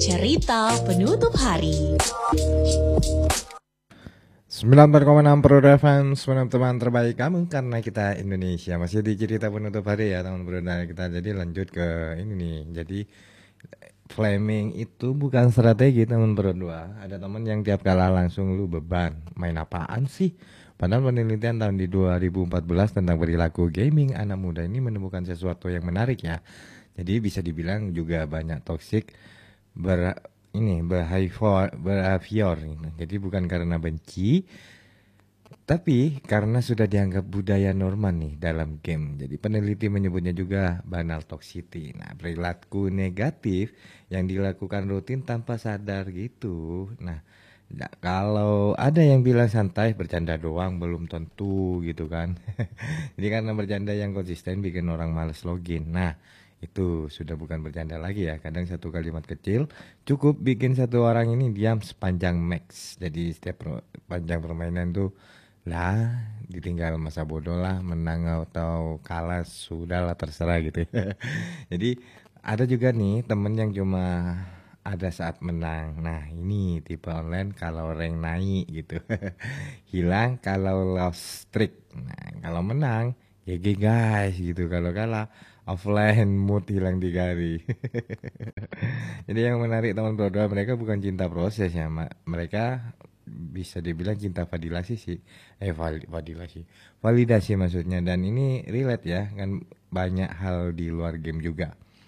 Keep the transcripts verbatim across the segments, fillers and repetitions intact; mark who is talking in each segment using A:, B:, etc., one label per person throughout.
A: Cerita Penutup Hari.
B: sembilan puluh empat koma enam Pro F M, teman-teman terbaik kamu karena kita Indonesia. Masih di cerita penutup hari ya teman-teman. Nah, kita jadi lanjut ke ini nih. Jadi flaming itu bukan strategi teman berdua. Ada teman yang tiap kalah langsung lu beban. Main apaan sih? Padahal penelitian tahun di dua ribu empat belas tentang perilaku gaming anak muda ini menemukan sesuatu yang menarik ya. Jadi bisa dibilang juga banyak toxic ber ini behavior behavior ini. Jadi bukan karena benci, tapi karena sudah dianggap budaya normal nih dalam game. Jadi peneliti menyebutnya juga banal toxicity. Nah, perilaku negatif yang dilakukan rutin tanpa sadar gitu. Nah, nah, kalau ada yang bilang santai bercanda doang belum tentu gitu kan. Jadi karena bercanda yang konsisten bikin orang males login. Nah, itu sudah bukan bercanda lagi ya. Kadang satu kalimat kecil cukup bikin satu orang ini diam sepanjang max. Jadi setiap pro- panjang permainan tuh lah ditinggal masa bodoh lah, menang atau kalah sudahlah terserah gitu. Jadi ada juga nih temen yang cuma ada saat menang. Nah ini tipe online kalau rank naik gitu. Hilang kalau lost streak. Nah kalau menang G G guys gitu. Kalau kalah offline mood hilang tiga hari. Jadi yang menarik teman berdua mereka bukan cinta proses ya, Ma- mereka bisa dibilang cinta validasi sih, eh vali- validasi, validasi maksudnya. Dan ini relate ya, kan banyak hal di luar game juga.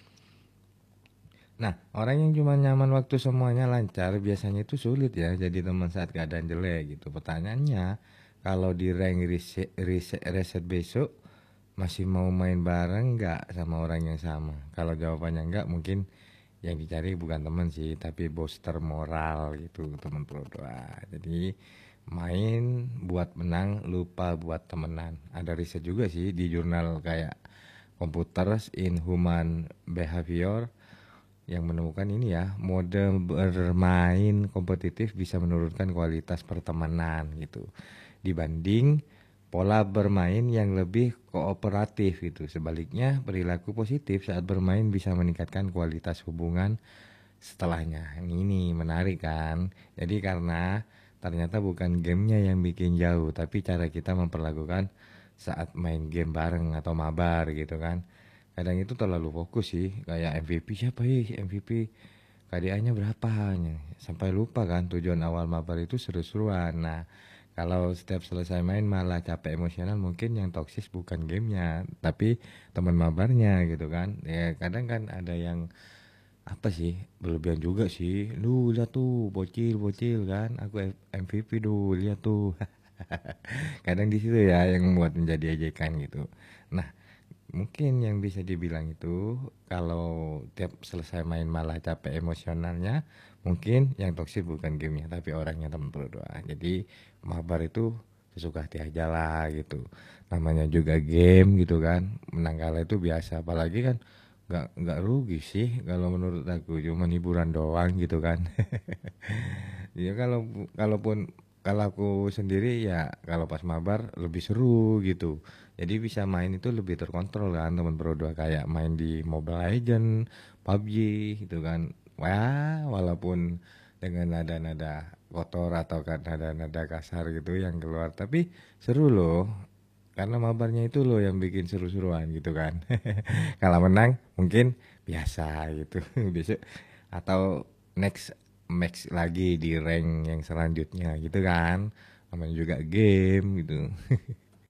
B: Nah, orang yang cuma nyaman waktu semuanya lancar biasanya itu sulit ya jadi teman saat keadaan jelek gitu. Pertanyaannya, kalau di rank reset, reset, reset besok masih mau main bareng nggak sama orang yang sama? Kalau jawabannya nggak, mungkin yang dicari bukan teman sih, tapi booster moral gitu teman pro doa. Jadi main buat menang, lupa buat temenan. Ada riset juga sih di jurnal kayak Computers in Human Behavior yang menemukan ini ya, mode bermain kompetitif bisa menurunkan kualitas pertemanan gitu dibanding pola bermain yang lebih kooperatif gitu. Sebaliknya, perilaku positif saat bermain bisa meningkatkan kualitas hubungan setelahnya. Ini menarik kan? Jadi karena ternyata bukan gamenya yang bikin jauh, tapi cara kita memperlakukan saat main game bareng atau mabar gitu kan. Kadang itu terlalu fokus sih, kayak M V P siapa ya M V P, K D A-nya berapa hanya, sampai lupa kan tujuan awal mabar itu seru-seruan. Nah, kalau setiap selesai main malah capek emosional, mungkin yang toksis bukan gamenya, tapi teman mabarnya gitu kan. Ya kadang kan ada yang apa sih berlebihan juga sih. Lu lihat tuh bocil-bocil kan, aku M V P dulu lihat tuh. Kadang di situ ya yang membuat menjadi ejekan gitu. Nah, mungkin yang bisa dibilang itu kalau tiap selesai main malah capek emosionalnya, mungkin yang toksik bukan gamenya tapi orangnya teman berdoa. Jadi mabar itu sesuka hati aja lah gitu. Namanya juga game gitu kan. Menang kalah itu biasa. Apalagi kan nggak nggak rugi sih kalau menurut aku, cuma hiburan doang gitu kan. Ya kalau kalaupun kalau aku sendiri ya kalau pas mabar lebih seru gitu. Jadi bisa main itu lebih terkontrol kan teman berdua, kayak main di Mobile Legend, P U B G gitu kan. Wah, walaupun dengan nada-nada kotor atau kan nada-nada kasar gitu yang keluar, tapi seru loh. Karena mabarnya itu loh yang bikin seru-seruan gitu kan. Kalau menang mungkin biasa gitu. Besok atau next max lagi di rank yang selanjutnya gitu kan. Namanya juga game gitu.